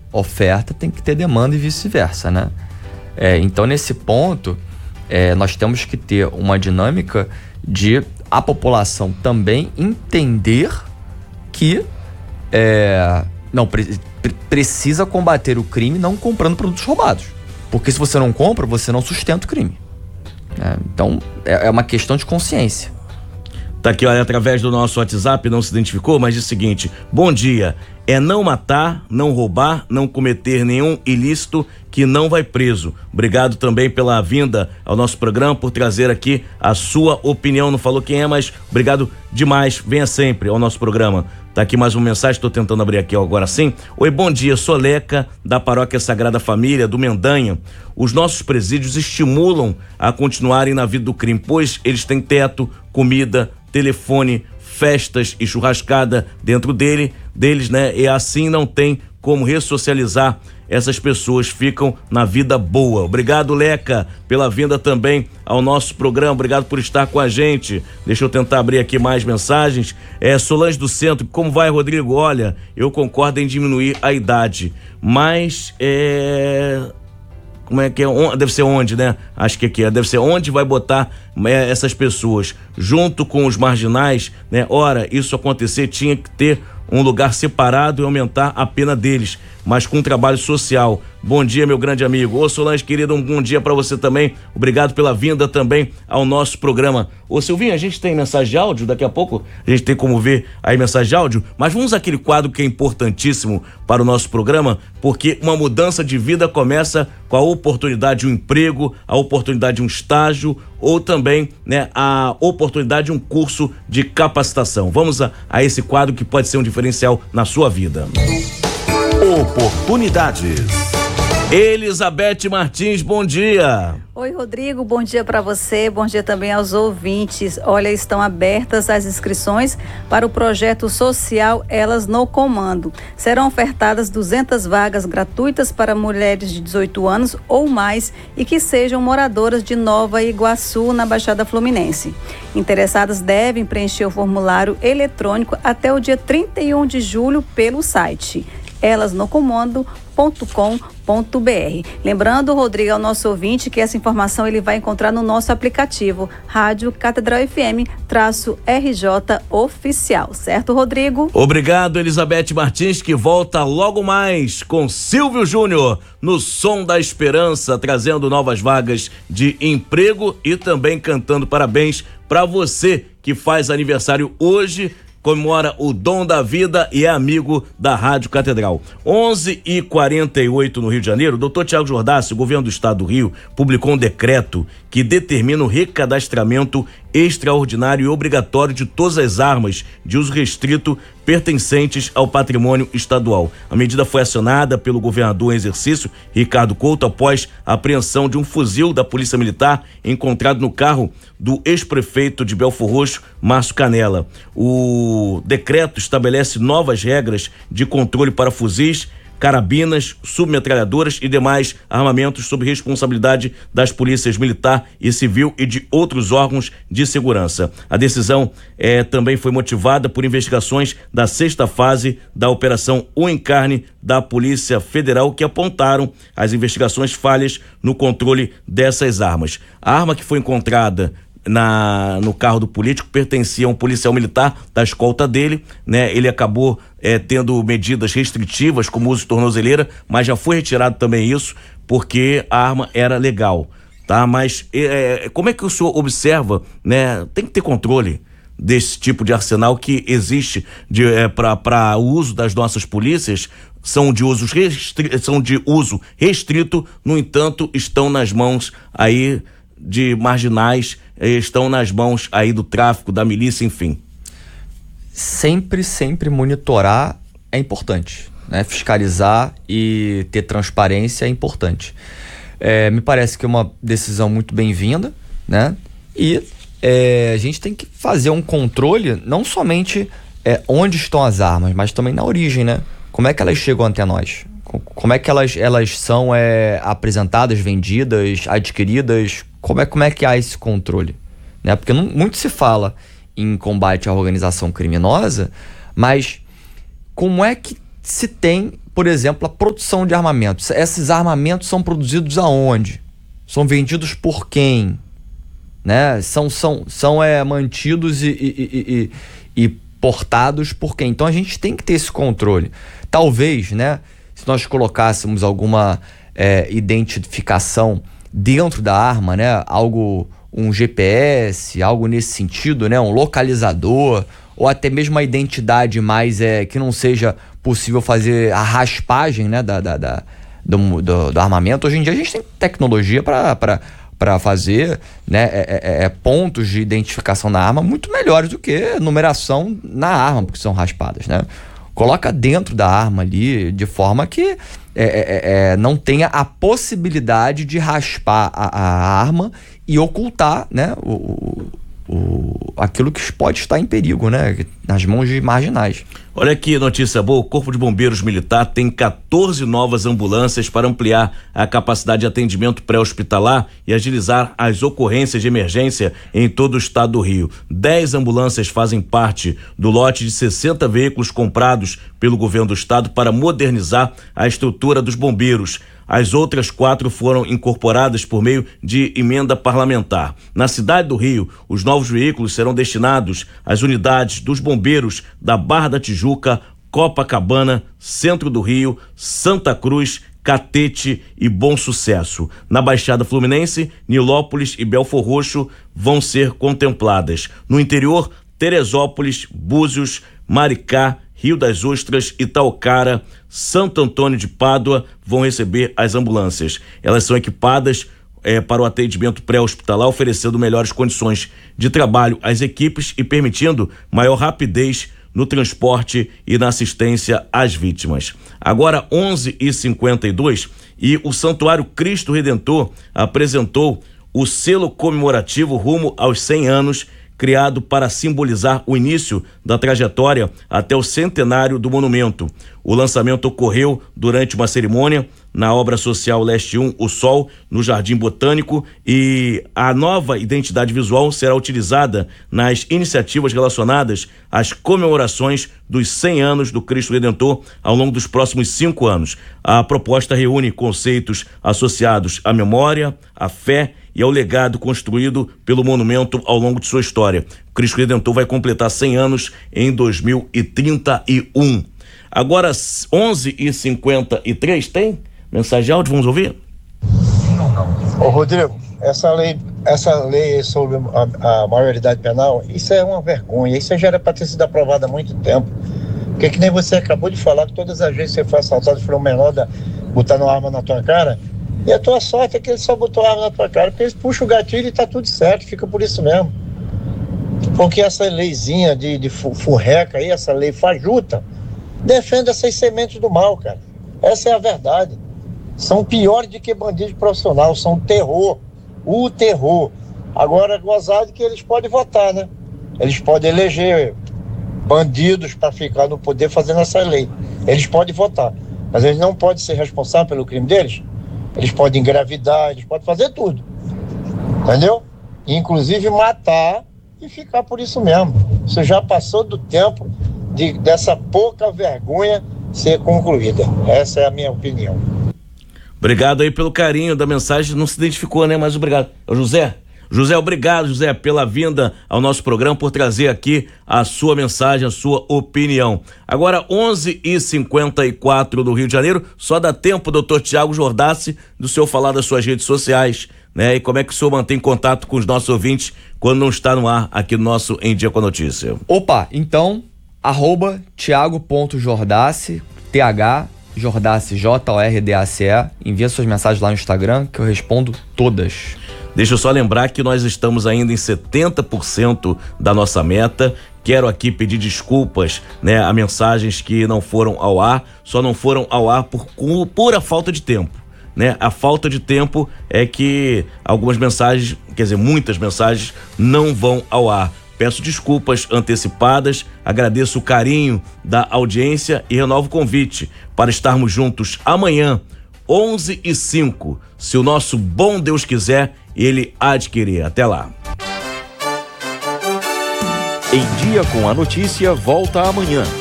oferta, tem que ter demanda e vice-versa, né? Então, nesse ponto, nós temos que ter uma dinâmica de a população também entender que precisa combater o crime não comprando produtos roubados. Porque se você não compra, você não sustenta o crime. Então, é uma questão de consciência. Tá aqui, olha, através do nosso WhatsApp, não se identificou, mas diz o seguinte: bom dia, não matar, não roubar, não cometer nenhum ilícito que não vai preso. Obrigado também pela vinda ao nosso programa, por trazer aqui a sua opinião. Não falou quem é, mas obrigado demais. Venha sempre ao nosso programa. Tá aqui mais uma mensagem, estou tentando abrir aqui agora sim. Oi, bom dia, sou Leca, da Paróquia Sagrada Família, do Mendanha. Os nossos presídios estimulam a continuarem na vida do crime, pois eles têm teto, comida, telefone, festas e churrascada dentro deles, né? E assim não tem como ressocializar. Essas pessoas ficam na vida boa. Obrigado, Leca, pela vinda também ao nosso programa. Obrigado por estar com a gente. Deixa eu tentar abrir aqui mais mensagens. Solange do Centro, como vai, Rodrigo? Olha, eu concordo em diminuir a idade, mas como é que é? Deve ser onde, né? Acho que aqui deve ser onde vai botar essas pessoas junto com os marginais, né? Ora, isso acontecer tinha que ter um lugar separado e aumentar a pena deles, mas com trabalho social. Bom dia, meu grande amigo. Ô, Solange, querida, um bom dia pra você também. Obrigado pela vinda também ao nosso programa. Ô, Silvinho, a gente tem mensagem de áudio, daqui a pouco a gente tem como ver aí mensagem de áudio, mas vamos àquele quadro que é importantíssimo para o nosso programa, porque uma mudança de vida começa com a oportunidade de um emprego, a oportunidade de um estágio, ou também, né, a oportunidade de um curso de capacitação. Vamos a esse quadro que pode ser um diferencial na sua vida. Oportunidades. Elizabeth Martins, bom dia. Oi, Rodrigo, bom dia para você, bom dia também aos ouvintes. Olha, estão abertas as inscrições para o projeto social Elas no Comando. Serão ofertadas 200 vagas gratuitas para mulheres de 18 anos ou mais e que sejam moradoras de Nova Iguaçu, na Baixada Fluminense. Interessadas devem preencher o formulário eletrônico até o dia 31 de julho pelo site elasnocomando.com.br. Lembrando, Rodrigo, ao nosso ouvinte, que essa informação ele vai encontrar no nosso aplicativo Rádio Catedral FM-RJ Oficial. Certo, Rodrigo? Obrigado, Elizabeth Martins, que volta logo mais com Silvio Júnior no Som da Esperança, trazendo novas vagas de emprego e também cantando parabéns para você que faz aniversário hoje, comemora o dom da vida e é amigo da Rádio Catedral. 11h48 no Rio de Janeiro, o doutor Tiago Jordaci, o governo do estado do Rio, publicou um decreto que determina o recadastramento extraordinário e obrigatório de todas as armas de uso restrito pertencentes ao patrimônio estadual. A medida foi acionada pelo governador em exercício, Ricardo Couto, após a apreensão de um fuzil da Polícia Militar encontrado no carro do ex-prefeito de Belfor Roxo, Márcio Canela. O decreto estabelece novas regras de controle para fuzis, carabinas, submetralhadoras e demais armamentos sob responsabilidade das polícias militar e civil e de outros órgãos de segurança. A decisão também foi motivada por investigações da 6ª fase da Operação O Encarne da Polícia Federal, que apontaram as investigações falhas no controle dessas armas. A arma que foi encontrada no carro do político pertencia a um policial militar da escolta dele, né? Ele acabou tendo medidas restritivas como uso de tornozeleira, mas já foi retirado também isso porque a arma era legal, tá? Mas como é que o senhor observa, né? Tem que ter controle desse tipo de arsenal que existe para o uso das nossas polícias. São de uso restrito, no entanto, estão nas mãos aí de marginais, estão nas mãos aí do tráfico, da milícia, enfim. Sempre monitorar é importante, né? Fiscalizar e ter transparência é importante. Me parece que é uma decisão muito bem-vinda, né? E a gente tem que fazer um controle, não somente onde estão as armas, mas também na origem, né? Como é que elas chegam até nós? Como é que elas são apresentadas, vendidas, adquiridas? Como é que há esse controle? Né? Porque muito se fala em combate à organização criminosa, mas como é que se tem, por exemplo, a produção de armamentos. Esses armamentos são produzidos aonde? São vendidos por quem? Né? São mantidos e portados por quem? Então a gente tem que ter esse controle. Talvez, né, se nós colocássemos alguma identificação dentro da arma, né, um GPS, algo nesse sentido, né, um localizador, ou até mesmo uma identidade mais que não seja possível fazer a raspagem, né, do armamento. Hoje em dia a gente tem tecnologia para fazer, né, pontos de identificação na arma muito melhores do que numeração na arma, porque são raspadas, né? Coloca dentro da arma ali, de forma que não tenha a possibilidade de raspar a arma e ocultar, né, aquilo que pode estar em perigo, né, nas mãos de marginais. Olha aqui, notícia boa, o Corpo de Bombeiros Militar tem 14 novas ambulâncias para ampliar a capacidade de atendimento pré-hospitalar e agilizar as ocorrências de emergência em todo o estado do Rio. 10 ambulâncias fazem parte do lote de 60 veículos comprados pelo governo do estado para modernizar a estrutura dos bombeiros. As outras 4 foram incorporadas por meio de emenda parlamentar. Na cidade do Rio, os novos veículos serão destinados às unidades dos bombeiros da Barra da Tijuca, Copacabana, Centro do Rio, Santa Cruz, Catete e Bom Sucesso. Na Baixada Fluminense, Nilópolis e Belfor Roxo vão ser contempladas. No interior, Teresópolis, Búzios, Maricá, Rio das Ostras, Itaocara, Santo Antônio de Pádua vão receber as ambulâncias. Elas são equipadas para o atendimento pré-hospitalar, oferecendo melhores condições de trabalho às equipes e permitindo maior rapidez no transporte e na assistência às vítimas. Agora 11h52 e o Santuário Cristo Redentor apresentou o selo comemorativo rumo aos 100 anos, criado para simbolizar o início da trajetória até o centenário do monumento. O lançamento ocorreu durante uma cerimônia na obra social Leste 1, O Sol, no Jardim Botânico, e a nova identidade visual será utilizada nas iniciativas relacionadas às comemorações dos 100 anos do Cristo Redentor ao longo dos próximos 5 anos. A proposta reúne conceitos associados à memória, à fé e ao legado construído pelo monumento ao longo de sua história. O Cristo Redentor vai completar 100 anos em 2031. Agora, 11h53, tem mensagem de áudio? Vamos ouvir? Ô Rodrigo, essa lei sobre a maioridade penal, isso é uma vergonha. Isso já era para ter sido aprovado há muito tempo. Porque que nem você acabou de falar, que todas as vezes que você foi assaltado e foi o menor botando uma arma na tua cara, e a tua sorte é que ele só botou a arma na tua cara, porque eles puxam o gatilho e tá tudo certo, fica por isso mesmo. Porque essa leizinha de furreca aí, essa lei fajuta, defende essas sementes do mal, cara. Essa é a verdade. São piores do que bandido profissional, são o terror. Agora, gozado que eles podem votar, né? Eles podem eleger bandidos para ficar no poder fazendo essa lei. Eles podem votar, mas eles não podem ser responsáveis pelo crime deles. Eles podem engravidar, eles podem fazer tudo. Entendeu? Inclusive matar e ficar por isso mesmo. Isso já passou do tempo dessa pouca vergonha ser concluída. Essa é a minha opinião. Obrigado aí pelo carinho da mensagem. Não se identificou, né? Mas obrigado. É o José? José, obrigado, José, pela vinda ao nosso programa, por trazer aqui a sua mensagem, a sua opinião. Agora, 11h54 do Rio de Janeiro, só dá tempo, doutor Tiago Jordassi, do senhor falar das suas redes sociais, né? E como é que o senhor mantém contato com os nossos ouvintes quando não está no ar aqui no nosso Em Dia com a Notícia? Opa, então, @Thiago.Jordassi, Jordassi, Jordace, envia suas mensagens lá no Instagram que eu respondo todas. Deixa eu só lembrar que nós estamos ainda em 70% da nossa meta. Quero aqui pedir desculpas, né, a mensagens que não foram ao ar, só não foram ao ar por pura falta de tempo, né? A falta de tempo é que algumas mensagens, quer dizer, muitas mensagens não vão ao ar. Peço desculpas antecipadas, agradeço o carinho da audiência e renovo o convite para estarmos juntos amanhã, 11h05, se o nosso bom Deus quiser, ele adquirir. Até lá. Em Dia com a Notícia volta amanhã.